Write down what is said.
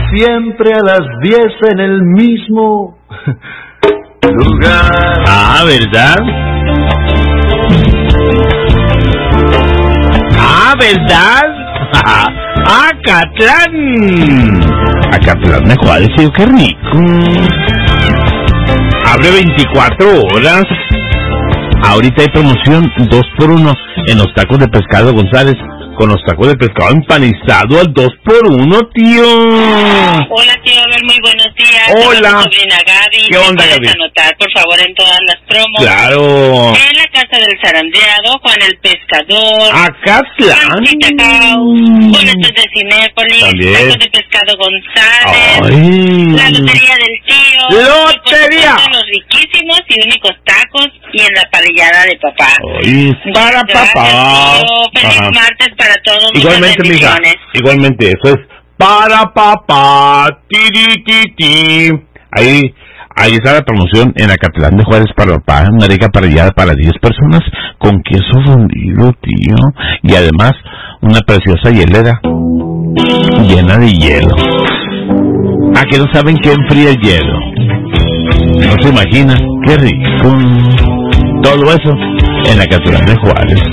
siempre a las 10 en el mismo lugar. Ah, ¿verdad? Ah, ¿verdad? Acatlán. Acatlán de Juárez, sí, qué rico. Abre 24 horas. Ahorita hay promoción 2x1 en los tacos de pescado González. Con los tacos de pescado empanizado al 2x1, tío. Hola, tío Abel, muy buenos días. Hola. Soy mi sobrina Gaby. ¿Qué onda, Gaby? ¿Puedes anotar, por favor, en todas las promos? Claro. En la casa del zarandeado, Juan el Pescador. Acatlán. Juancita Caus, boletos de Cinépolis, También. tacos de pescado González. Ay. La lotería del tío. ¡Lotería! Y por supuesto, los riquísimos y únicos tacos y en la parrillada de papá. Ay, para Gracias, papá. tío. Feliz Ajá. martes para todos. Igualmente, Muchas mija. bendiciones. Igualmente, eso es para papá. Ti. Ahí está la promoción en Acatlán de Juárez para papá. Una rica parrillada para 10 personas con queso fundido, tío. Y además, una preciosa hielera llena de hielo. ¿A que no saben qué enfría el hielo? No se imaginan. Qué rico. Todo eso en Acatlán de Juárez.